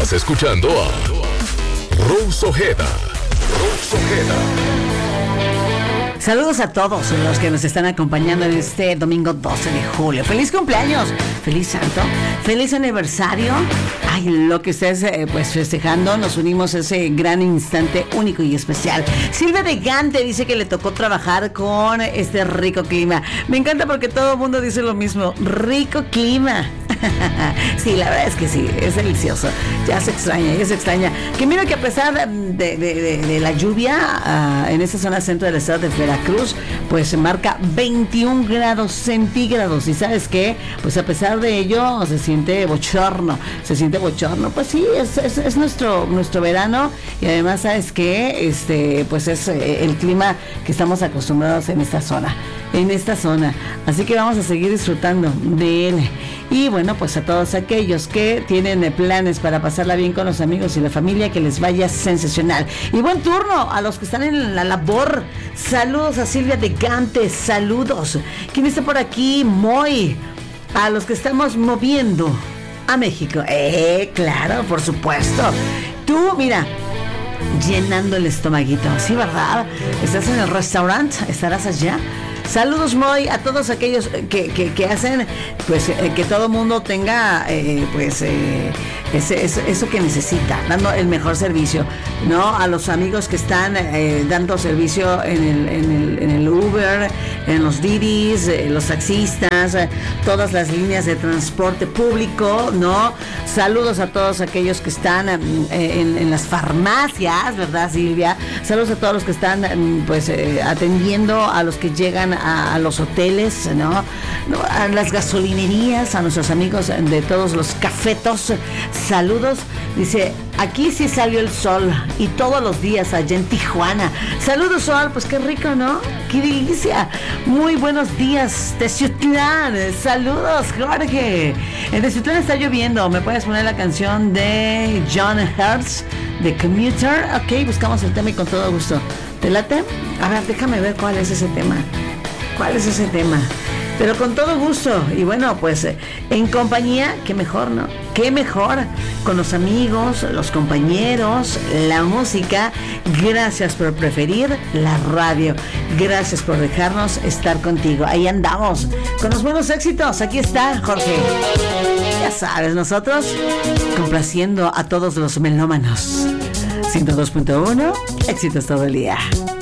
Estás escuchando a Rose Ojeda. Rose Ojeda. Saludos a todos los que nos están acompañando en este domingo 12 de julio. ¡Feliz cumpleaños! ¡Feliz santo! ¡Feliz aniversario! Ay, lo que estés pues festejando, nos unimos a ese gran instante único y especial. Silvia de Gante dice que le tocó trabajar con este rico clima. Me encanta porque todo el mundo dice lo mismo. ¡Rico clima! Sí, la verdad es que sí, es delicioso. Ya se extraña. Que mira que a pesar de la lluvia en esta zona centro del estado de Veracruz, pues se marca 21 grados centígrados. Y ¿sabes qué? Pues a pesar de ello se siente bochorno. Pues sí, es nuestro verano. Y además, ¿sabes qué? Pues es el clima que estamos acostumbrados en esta zona. Así que vamos a seguir disfrutando de él. Y bueno, pues a todos aquellos que tienen planes para pasarla bien con los amigos y la familia, que les vaya sensacional. Y buen turno a los que están en la labor. Saludos a Silvia de Gante, saludos. ¿Quién está por aquí? Moy. A los que estamos moviendo a México. Claro, por supuesto. Tú, mira, llenando el estomaguito, ¿sí, verdad? ¿Estás en el restaurante? ¿Estarás allá? Saludos, Moy, a todos aquellos que hacen pues que todo mundo tenga eso que necesita, dando el mejor servicio, ¿no? A los amigos que están dando servicio en el Uber, en los Didis, los taxistas, todas las líneas de transporte público, ¿no? Saludos a todos aquellos que están en las farmacias, ¿verdad, Silvia? Saludos a todos los que están atendiendo a los que llegan a los hoteles, ¿no? A las gasolinerías, a nuestros amigos de todos los cafetos. Saludos. Dice, aquí sí salió el sol y todos los días allá en Tijuana. Saludos, Sol, pues qué rico, ¿no? Qué delicia. Muy buenos días, Teciutlán. Saludos, Jorge. En Teciutlán está lloviendo. ¿Me puedes poner la canción de John Hertz, de Commuter? Ok, buscamos el tema y con todo gusto. ¿Te late? A ver, déjame ver cuál es ese tema. Pero con todo gusto. Y bueno, pues en compañía, qué mejor, ¿no? Qué mejor con los amigos, los compañeros, la música. Gracias por preferir la radio. Gracias por dejarnos estar contigo. Ahí andamos con los buenos éxitos. Aquí está Jorge. Ya sabes, nosotros complaciendo a todos los melómanos. 102.1, éxitos todo el día.